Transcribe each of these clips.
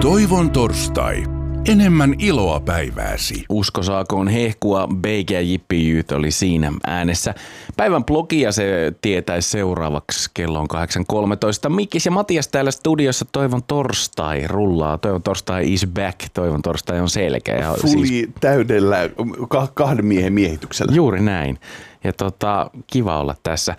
Toivon torstai. Enemmän iloa päivääsi. Usko saakoon hehkua, BG Jippijyyt oli siinä äänessä. Päivän blogia se tietäisi seuraavaksi. Kello on 8.13. Mikkis ja Matias täällä studiossa. Toivon torstai rullaa. Toivon torstai is back. Toivon torstai on selkeä. Fully täydellä kahden miehen miehityksellä. Juuri näin. Ja kiva olla tässä.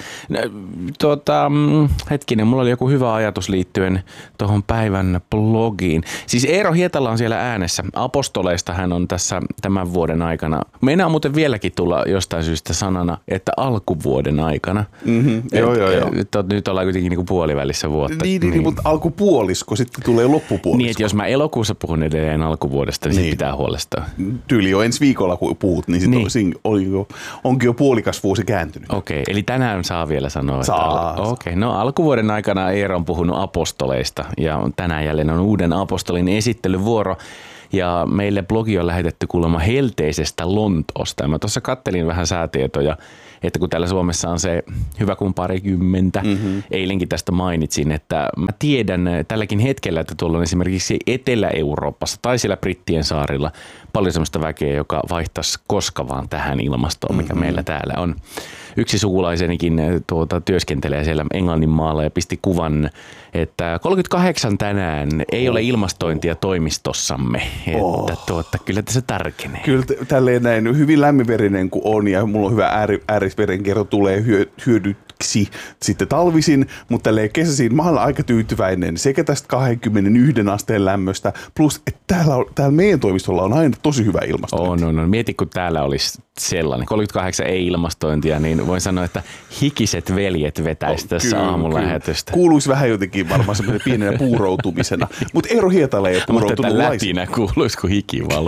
Hetkinen, mulla oli joku hyvä ajatus liittyen tuohon päivän blogiin. Siis Eero Hietala on siellä äänessä. Apostoleista hän on tässä tämän vuoden aikana. Meinaa muuten vieläkin tulla jostain syystä sanana, että alkuvuoden aikana. Joo. Nyt ollaan kuitenkin niinku puolivälissä vuotta. Niin, mutta alkupuolisko sitten tulee loppupuolisko. Niin, että jos mä elokuussa puhun edelleen alkuvuodesta, niin sit pitää huolestua. Tyyli jo ensi viikolla, kun puhut, niin sitten onkin jo puolikas vuosi kääntynyt. Okei, eli tänään saa vielä sanoa. Saa. Okei, no alkuvuoden aikana Eero on puhunut apostoleista ja tänään jälleen on uuden apostolin esittelyvuoro. Ja meille blogi on lähetetty kuulemma helteisestä Lontoosta. Ja mä tuossa kattelin vähän säätietoja, että kun täällä Suomessa on se hyvä kuin parikymmentä, eilenkin tästä mainitsin, että mä tiedän tälläkin hetkellä, että tuolla on esimerkiksi Etelä-Euroopassa tai siellä Brittien saarilla paljon sellaista väkeä, joka vaihtaisi koska vaan tähän ilmastoon, mikä meillä täällä on. Yksi sukulaisenikin työskentelee siellä Englanninmaalla ja pisti kuvan, että 38 tänään ei ole ilmastointia toimistossamme. Että kyllä tässä tarkenee. Kyllä tälleen näin hyvin lämminverinen kuin on ja mulla on hyvä äärisverenkierto tulee hyödyksi sitten talvisin, mutta tälleen kesäisin mä olen aika tyytyväinen sekä tästä 21 asteen lämmöstä, plus että täällä meidän toimistolla on aina tosi hyvä ilmastointi. On. Mieti, kun täällä olisi sellainen, 38 ei ilmastointia, niin voin sanoa, että hikiset veljet vetäisi tässä aamulähetystä. Kuuluisi vähän jotenkin varmaan semmoinen pienenä puuroutumisena, mutta Eero Hietala ei puuroutunut laisina. Mutta kuuluisi, kun hiki valuu.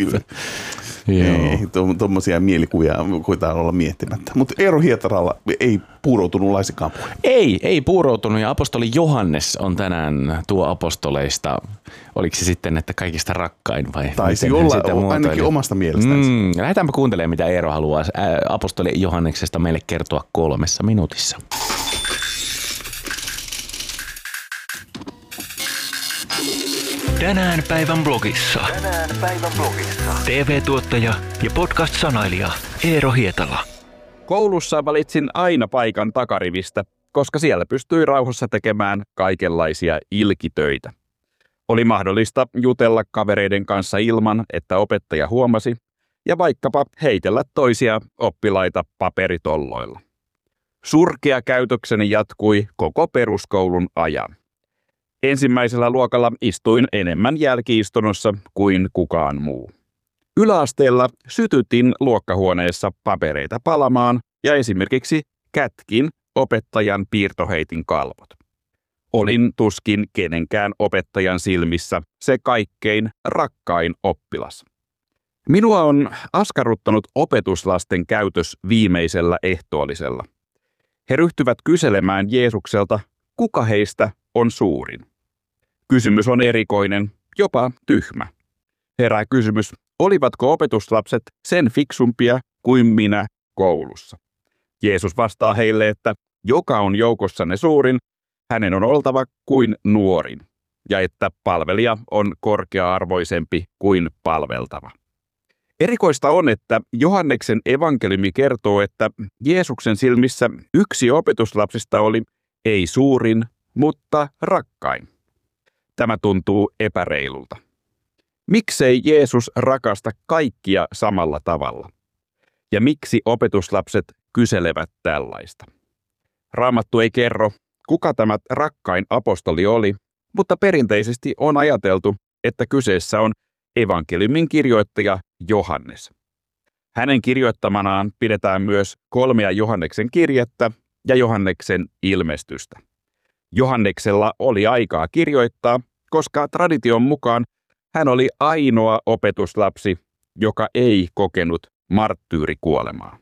Ei, tuommoisia mielikuvia koetaan olla miettimättä. Mutta Eero Hietaralla ei puuroutunut laisinkaan puhe. Ei puuroutunut ja apostoli Johannes on tänään tuo apostoleista. Oliko se sitten, että kaikista rakkain vai? Taisi olla ainakin omasta mielestänsä. Lähdetäänpä kuuntelemaan, mitä Eero haluaa apostoli Johanneksesta meille kertoa 3 minuutissa. Tänään päivän blogissa. TV-tuottaja ja podcast-sanailija Eero Hietala. Koulussa valitsin aina paikan takarivistä, koska siellä pystyi rauhassa tekemään kaikenlaisia ilkitöitä. Oli mahdollista jutella kavereiden kanssa ilman, että opettaja huomasi, ja vaikkapa heitellä toisia oppilaita paperitolloilla. Surkea käytökseni jatkui koko peruskoulun ajan. Ensimmäisellä luokalla istuin enemmän jälki-istunnossa kuin kukaan muu. Yläasteella sytytin luokkahuoneessa papereita palamaan ja esimerkiksi kätkin opettajan piirtoheitin kalvot. Olin tuskin kenenkään opettajan silmissä se kaikkein rakkain oppilas. Minua on askarruttanut opetuslasten käytös viimeisellä ehtoollisella. He ryhtyvät kyselemään Jeesukselta, kuka heistä on suurin. Kysymys on erikoinen, jopa tyhmä. Herää kysymys, olivatko opetuslapset sen fiksumpia kuin minä koulussa? Jeesus vastaa heille, että joka on joukossanne suurin, hänen on oltava kuin nuorin, ja että palvelija on korkea-arvoisempi kuin palveltava. Erikoista on, että Johanneksen evankeliumi kertoo, että Jeesuksen silmissä yksi opetuslapsista oli ei suurin, mutta rakkain. Tämä tuntuu epäreilulta. Miksei Jeesus rakasta kaikkia samalla tavalla? Ja miksi opetuslapset kyselevät tällaista? Raamattu ei kerro, kuka tämä rakkain apostoli oli, mutta perinteisesti on ajateltu, että kyseessä on evankeliumin kirjoittaja Johannes. Hänen kirjoittamanaan pidetään myös 3 Johanneksen kirjettä ja Johanneksen ilmestystä. Johanneksella oli aikaa kirjoittaa, koska tradition mukaan hän oli ainoa opetuslapsi, joka ei kokenut marttyyrikuolemaa.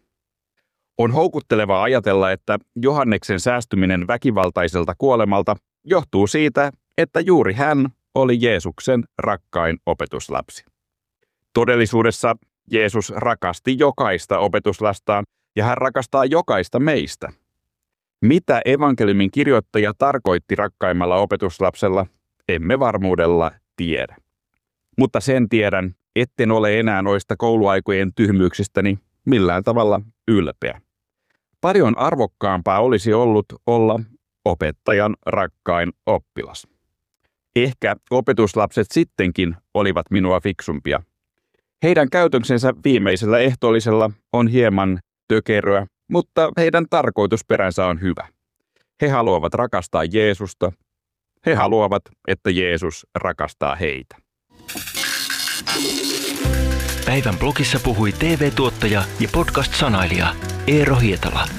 On houkuttelevaa ajatella, että Johanneksen säästyminen väkivaltaiselta kuolemalta johtuu siitä, että juuri hän oli Jeesuksen rakkain opetuslapsi. Todellisuudessa Jeesus rakasti jokaista opetuslastaan ja hän rakastaa jokaista meistä. Mitä evankeliumin kirjoittaja tarkoitti rakkaimmalla opetuslapsella, emme varmuudella tiedä. Mutta sen tiedän, etten ole enää noista kouluaikojen tyhmyyksistäni millään tavalla ylpeä. Paljon arvokkaampaa olisi ollut olla opettajan rakkain oppilas. Ehkä opetuslapset sittenkin olivat minua fiksumpia. Heidän käytöksensä viimeisellä ehtoollisella on hieman tökeröä, mutta heidän tarkoitusperänsä on hyvä. He haluavat rakastaa Jeesusta. He haluavat, että Jeesus rakastaa heitä. Päivän blogissa puhui TV-tuottaja ja podcast-sanailija Eero Hietala.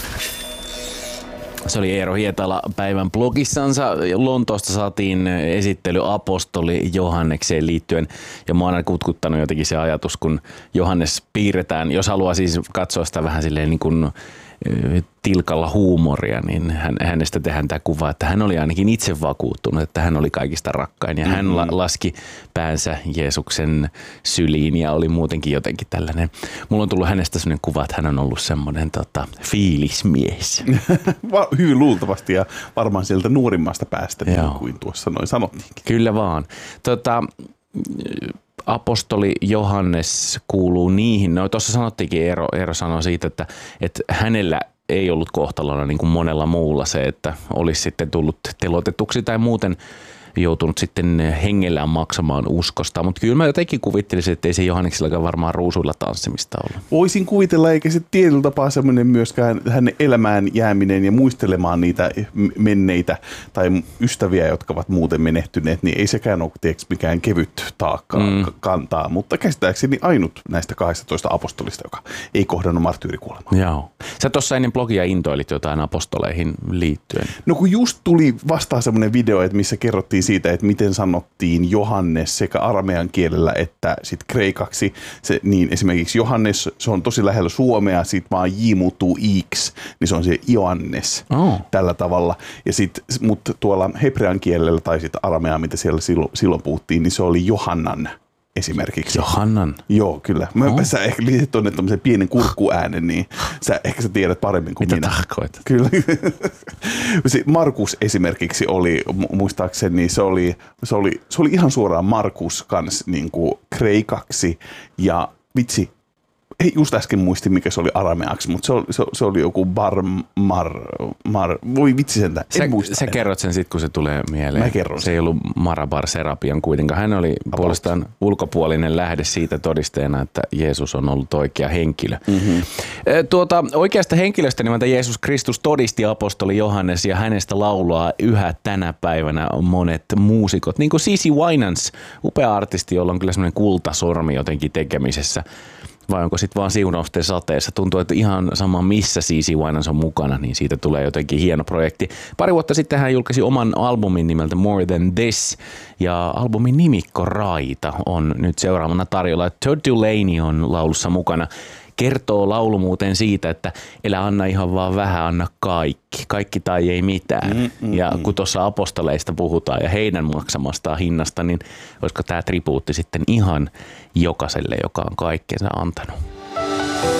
Se oli Eero Hietala päivän blogissansa. Lontoosta saatiin esittely apostoli Johannekseen liittyen. Ja mua on aina kutkuttanut jotenkin se ajatus, kun Johannes piirretään, jos haluaa siis katsoa sitä vähän silleen niin kuin tilkalla huumoria, niin hänestä tehdään tämä kuva, että hän oli ainakin itse vakuuttunut, että hän oli kaikista rakkain. Ja hän laski päänsä Jeesuksen syliin ja oli muutenkin jotenkin tällainen. Mulla on tullut hänestä sellainen kuva, että hän on ollut semmoinen fiilismies. Hyvin luultavasti ja varmaan sieltä nuorimmasta päästä, niin kuin tuossa noin sanottiinkin. Kyllä vaan. Apostoli Johannes kuuluu niihin. No tuossa sanottiinkin, Eero sanoi siitä, että hänellä ei ollut kohtalona niin kuin monella muulla se, että olisi sitten tullut teloitetuksi tai muuten joutunut sitten hengellään maksamaan uskosta. Mutta kyllä mä jotenkin kuvittelisin, että ei se Johanneksellakaan varmaan ruusuilla tanssimista ollut. Voisin kuvitella, eikä se tietyllä tapaa semmoinen myöskään hänen elämään jääminen ja muistelemaan niitä menneitä tai ystäviä, jotka ovat muuten menehtyneet, niin ei sekään ole mikään kevyt taakka kantaa. Mutta käsittääkseni ainut näistä 12 apostolista, joka ei kohdannut marttyyrikuolemaa. Joo. Sä tuossa ennen blogia intoilit jotain apostoleihin liittyen. No kun just tuli vastaan semmoinen video, että missä kerrottiin siitä, että miten sanottiin Johannes sekä aramean kielellä että sit kreikaksi. Niin esimerkiksi Johannes, se on tosi lähellä suomea, sit vaan J muuttuu I:ksi, niin se on se Ioannes tällä tavalla. Ja mutta tuolla hebrean kielellä tai sitten arameaa, mitä siellä silloin puhuttiin, niin se oli Johannan esimerkiksi. Johannan? Joo, kyllä. Sä ehkä liitit tuonne tämmöisen pienen kurkkuäänen, niin sä tiedät paremmin kuin minä. Mitä tarkoitat? Kyllä. Markus esimerkiksi oli, muistaakseni, se oli ihan suoraan Markus kans niin kuin kreikaksi ja vitsi. Just äsken muistin, mikä se oli arameaksi, mutta se oli joku voi vitsi sentään, en muista. Sä kerrot sen sitten, kun se tulee mieleen. Mä kerron. Se ei ollut Marabar Serapian kuitenkaan. Hän oli puolestaan ulkopuolinen lähde siitä todisteena, että Jeesus on ollut oikea henkilö. Mm-hmm. Oikeasta henkilöstä nimeltä Jeesus Kristus todisti apostoli Johannes ja hänestä laulaa yhä tänä päivänä monet muusikot. Niin kuin CeCe Winans, upea artisti, jolla on kyllä semmoinen kultasormi jotenkin tekemisessä. Vai onko sitten vaan siunausten sateessa? Tuntuu, että ihan sama missä CeCe Winans on mukana, niin siitä tulee jotenkin hieno projekti. Pari vuotta sitten hän julkaisi oman albumin nimeltä More Than This, ja albumin nimikko Raita on nyt seuraavana tarjolla. Todd Dulaney on laulussa mukana. Kertoo laulu muuten siitä, että elä anna ihan vaan vähän, anna kaikki. Kaikki tai ei mitään. Ja kun tuossa apostoleista puhutaan ja heidän maksamastaan hinnasta, niin olisiko tämä tribuutti sitten ihan jokaiselle, joka on kaikkensa antanut?